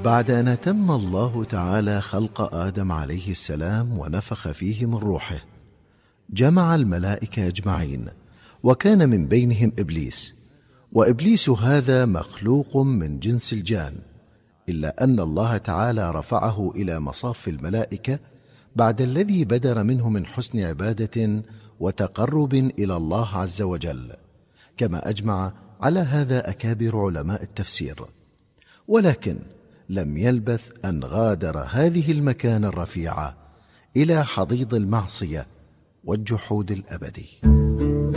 بعد أن أتم الله تعالى خلق آدم عليه السلام ونفخ فيه من روحه، جمع الملائكة أجمعين، وكان من بينهم إبليس، وإبليس هذا مخلوق من جنس الجان، إلا أن الله تعالى رفعه إلى مصاف الملائكة بعد الذي بدر منه من حسن عبادة وتقرب إلى الله عز وجل، كما أجمع على هذا أكابر علماء التفسير. ولكن لم يلبث أن غادر هذه المكانة الرفيعة إلى حضيض المعصية والجحود الأبدي.